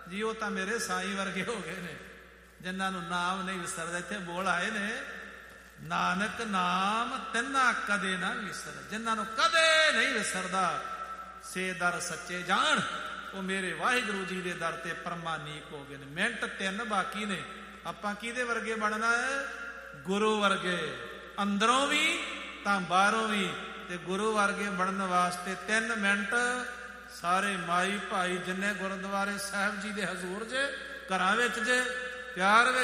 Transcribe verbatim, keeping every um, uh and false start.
ਜੀ ਉਹ ਤਾਂ ਮੇਰੇ ਸਾਈਂ ਵਰਗੇ ਹੋ ਗਏ ਨੇ, ਜਿਨ੍ਹਾਂ ਨੂੰ ਨਾਮ ਨਹੀਂ ਵਿਸਰਦਾ। ਇੱਥੇ ਬੋਲ ਆਏ ਨੇ, ਨਾਨਕ ਨਾਮ ਤਿੰਨਾ ਕਦੇ ਨਾ ਵਿਸਰ, ਜਿਨ੍ਹਾਂ ਨੂੰ ਕਦੇ ਨਹੀਂ ਵਿਸਰਦਾ। ਸੇ ਦਰ ਸੱਚੇ ਜਾਣ, ਉਹ ਮੇਰੇ ਵਾਹਿਗੁਰੂ ਜੀ ਦੇ ਦਰ ਤੇ ਪ੍ਰਮਾਣਿਕ ਹੋ ਗਏ ਨੇ। ਮਿੰਟ ਤਿੰਨ ਬਾਕੀ ਨੇ। ਆਪਾਂ ਕਿਹਦੇ ਵਰਗੇ ਬਣਨਾ ਹੈ? ਗੁਰੂ ਵਰਗੇ, ਅੰਦਰੋਂ ਵੀ ਤਾਂ ਬਾਹਰੋਂ ਵੀ। ਤੇ ਗੁਰੂ ਵਰਗੇ ਬਣਨ ਵਾਸਤੇ ਤਿੰਨ ਮਿੰਟ ਸਾਰੇ ਮਾਈ ਭਾਈ ਜਿੰਨੇ ਗੁਰਦੁਆਰੇ ਸਾਹਿਬ ਜੀ ਦੇ ਹਜ਼ੂਰ ਜੇ, ਘਰਾਂ ਵਿੱਚ ਜੇ, ਪਿਆਰ ਵਿੱਚ